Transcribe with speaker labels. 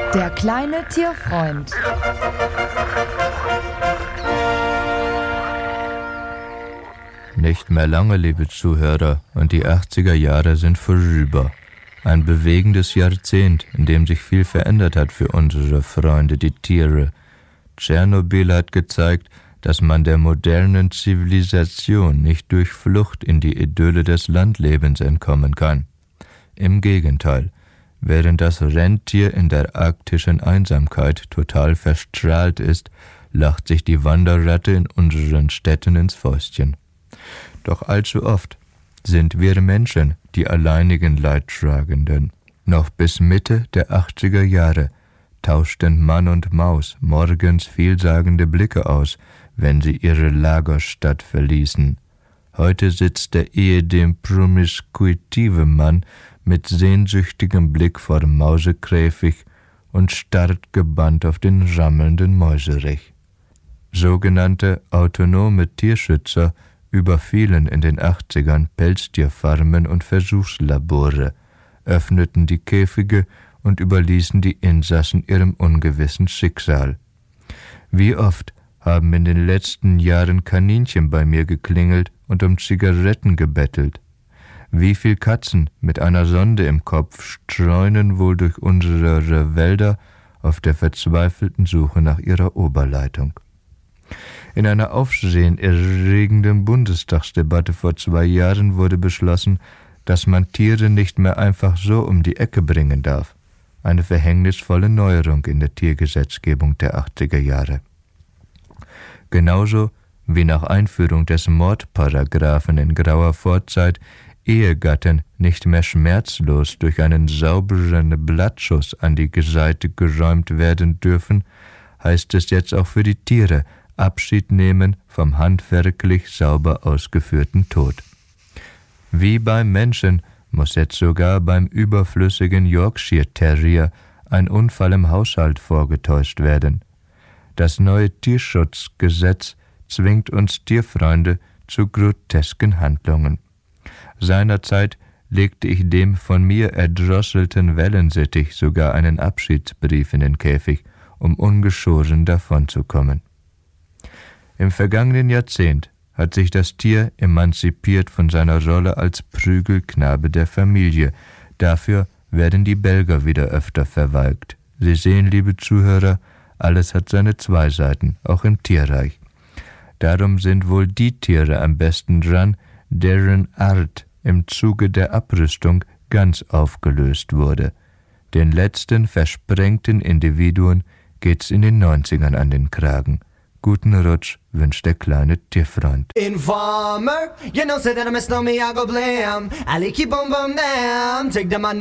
Speaker 1: Der kleine Tierfreund.
Speaker 2: Nicht mehr lange, liebe Zuhörer, und die 80er Jahre sind vorüber. Ein bewegendes Jahrzehnt, in dem sich viel verändert hat für unsere Freunde, die Tiere. Tschernobyl hat gezeigt, dass man der modernen Zivilisation nicht durch Flucht in die Idylle des Landlebens entkommen kann. Im Gegenteil, während das Rentier in der arktischen Einsamkeit total verstrahlt ist, lacht sich die Wanderratte in unseren Städten ins Fäustchen. Doch allzu oft sind wir Menschen die alleinigen Leidtragenden. Noch bis Mitte der 80er Jahre tauschten Mann und Maus morgens vielsagende Blicke aus, wenn sie ihre Lagerstadt verließen. Heute sitzt der ehedem promiskuitive Mann mit sehnsüchtigem Blick vor dem Mausekäfig und starrt gebannt auf den rammelnden Mäuserich. Sogenannte autonome Tierschützer überfielen in den 80ern Pelztierfarmen und Versuchslabore, öffneten die Käfige und überließen die Insassen ihrem ungewissen Schicksal. Wie oft haben in den letzten Jahren Kaninchen bei mir geklingelt und um Zigaretten gebettelt? Wie viel Katzen mit einer Sonde im Kopf streunen wohl durch unsere Wälder auf der verzweifelten Suche nach ihrer Oberleitung? In einer aufsehenerregenden Bundestagsdebatte vor 2 Jahren wurde beschlossen, dass man Tiere nicht mehr einfach so um die Ecke bringen darf. Eine verhängnisvolle Neuerung in der Tiergesetzgebung der 80er Jahre. Genauso wie nach Einführung des Mordparagraphen in grauer Vorzeit Ehegatten nicht mehr schmerzlos durch einen sauberen Blattschuss an die Seite geräumt werden dürfen, heißt es jetzt auch für die Tiere Abschied nehmen vom handwerklich sauber ausgeführten Tod. Wie beim Menschen muss jetzt sogar beim überflüssigen Yorkshire Terrier ein Unfall im Haushalt vorgetäuscht werden. Das neue Tierschutzgesetz zwingt uns Tierfreunde zu grotesken Handlungen. Seinerzeit legte ich dem von mir erdrosselten Wellensittich sogar einen Abschiedsbrief in den Käfig, um ungeschoren davonzukommen. Im vergangenen Jahrzehnt hat sich das Tier emanzipiert von seiner Rolle als Prügelknabe der Familie. Dafür werden die Belger wieder öfter verwalkt. Sie sehen, liebe Zuhörer, alles hat seine 2 Seiten, auch im Tierreich. Darum sind wohl die Tiere am besten dran, deren Art im Zuge der Abrüstung ganz aufgelöst wurde. Den letzten versprengten Individuen geht's in den 90ern an den Kragen. Guten Rutsch wünscht der kleine Tierfreund.
Speaker 3: Informer, you know, say that I miss no me, I go blam. I keep on bum down, take them on.